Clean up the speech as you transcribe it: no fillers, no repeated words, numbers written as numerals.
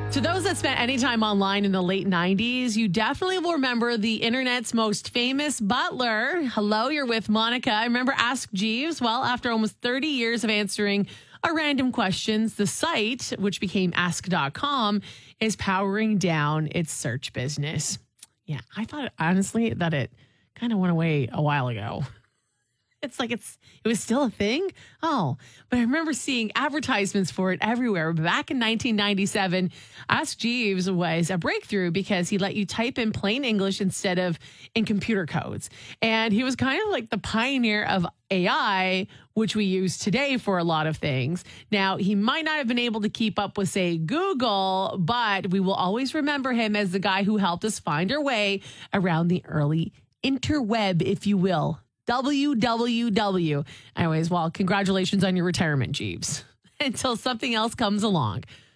To those that spent any time online in the late 90s, you definitely will remember the internet's most famous butler. Hello, you're with Monica. I remember Ask Jeeves. Well, after almost 30 years of answering random questions, the site, which became ask.com, is powering down its search business. Yeah, I thought, honestly, that it kind of went away a while ago. It's like it was still a thing. Oh, but I remember seeing advertisements for it everywhere. Back in 1997, Ask Jeeves was a breakthrough because he let you type in plain English instead of in computer codes. And he was kind of like the pioneer of AI, which we use today for a lot of things. Now, he might not have been able to keep up with, say, Google, but we will always remember him as the guy who helped us find our way around the early interweb, if you will. WWW. Anyways, well, congratulations on your retirement, Jeeves. Until something else comes along.